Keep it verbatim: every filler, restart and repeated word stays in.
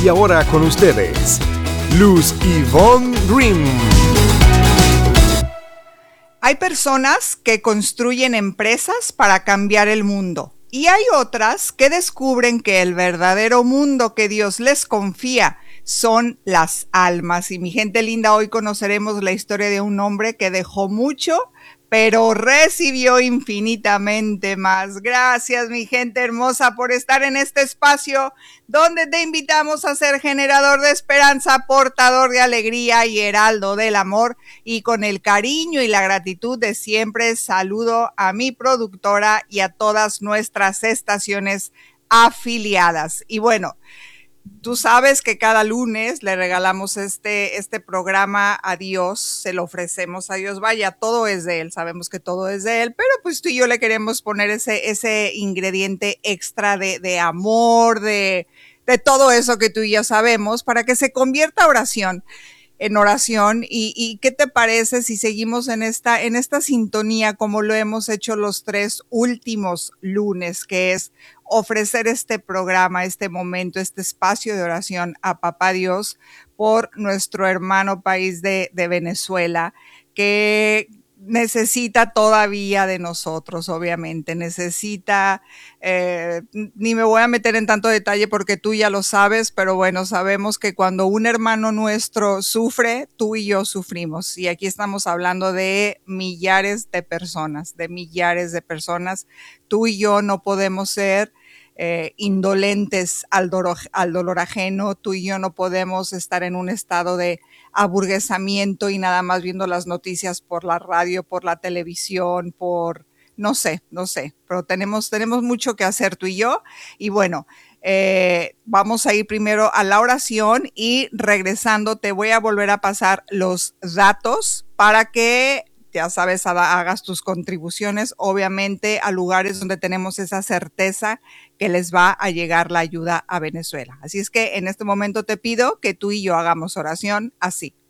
Y ahora con ustedes, Luz Ivonne Grimm. Hay personas que construyen empresas para cambiar el mundo y hay otras que descubren que el verdadero mundo que Dios les confía son las almas. Y mi gente linda, hoy conoceremos la historia de un hombre que dejó mucho, pero recibió infinitamente más. Gracias, mi gente hermosa, por estar en este espacio donde te invitamos a ser generador de esperanza, portador de alegría y heraldo del amor. Y con el cariño y la gratitud de siempre, saludo a mi productora y a todas nuestras estaciones afiliadas. Y bueno, tú sabes que cada lunes le regalamos este, este programa a Dios, se lo ofrecemos a Dios. Vaya, todo es de Él, sabemos que todo es de Él, pero pues tú y yo le queremos poner ese, ese ingrediente extra de, de amor, de, de todo eso que tú y yo sabemos, para que se convierta oración. en oración y, y qué te parece si seguimos en esta, en esta sintonía como lo hemos hecho los tres últimos lunes, que es ofrecer este programa, este momento, este espacio de oración a Papá Dios por nuestro hermano país de, de Venezuela, que necesita todavía de nosotros, obviamente, necesita, eh, ni me voy a meter en tanto detalle porque tú ya lo sabes, pero bueno, sabemos que cuando un hermano nuestro sufre, tú y yo sufrimos. Y aquí estamos hablando de millares de personas, de millares de personas. Tú y yo no podemos ser Eh, indolentes al dolor, al dolor ajeno. Tú y yo no podemos estar en un estado de aburguesamiento y nada más viendo las noticias por la radio, por la televisión, por no sé, no sé, pero tenemos, tenemos mucho que hacer tú y yo. Y bueno, eh, vamos a ir primero a la oración y regresando te voy a volver a pasar los datos para que ya sabes, hagas tus contribuciones, obviamente, a lugares donde tenemos esa certeza que les va a llegar la ayuda a Venezuela. Así es que en este momento te pido que tú y yo hagamos oración así.